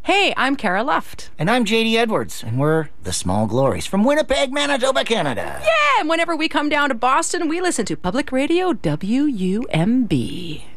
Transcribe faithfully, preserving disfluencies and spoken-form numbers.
Hey, I'm Kara Luft. And I'm J D Edwards, and we're the Small Glories from Winnipeg, Manitoba, Canada. Yeah, and whenever we come down to Boston, we listen to Public Radio W U M B.